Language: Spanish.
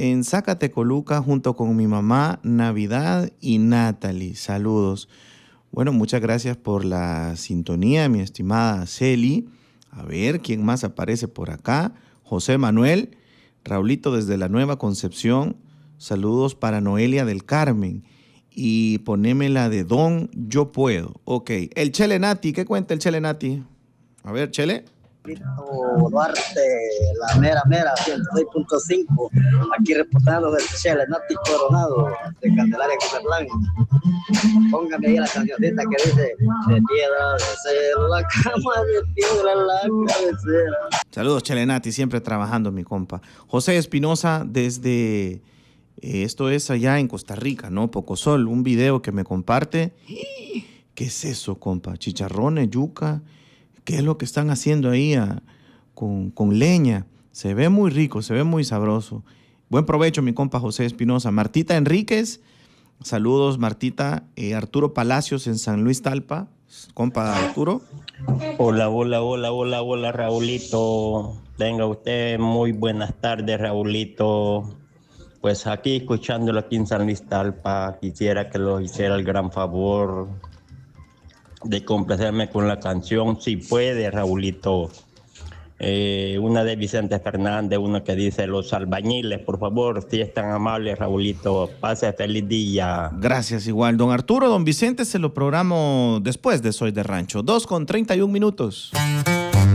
en Zacatecoluca junto con mi mamá, Navidad y Natalie. Saludos. Bueno, muchas gracias por la sintonía, mi estimada Celi. A ver, ¿quién más aparece por acá? José Manuel, Raulito desde la Nueva Concepción. Saludos para Noelia del Carmen. Y poneme la de Don Yo Puedo. Ok, el Chele Nati, ¿qué cuenta el Chele Nati? A ver, Chele. Duarte, la mera mera, 106.5, aquí reportando del Chele Nati Coronado, de Candelaria Casatlán. Póngame ahí la cancioncita que dice, de piedra de ser la cama, de piedra la cabecera. Saludos, Chele Nati, siempre trabajando, mi compa. José Espinosa, desde, esto es allá en Costa Rica, ¿no? Pocosol, un video que me comparte. ¿Qué es eso, compa? Chicharrones, yuca. ¿Qué es lo que están haciendo ahí con leña? Se ve muy rico, se ve muy sabroso. Buen provecho, mi compa José Espinosa. Martita Enríquez, saludos, Martita. Arturo Palacios en San Luis Talpa, compa Arturo. Hola, Raulito. Tenga usted muy buenas tardes, Raulito. Pues aquí escuchándolo aquí en San Luis Talpa, quisiera que lo hiciera el gran favor de complacerme con la canción, si puede, Raulito. Una de Vicente Fernández, una que dice Los Albañiles, por favor, si es tan amable, Raulito. Pase feliz día. Gracias, igual. Don Arturo, don Vicente se lo programo después de Soy de Rancho. 2:31 minutos.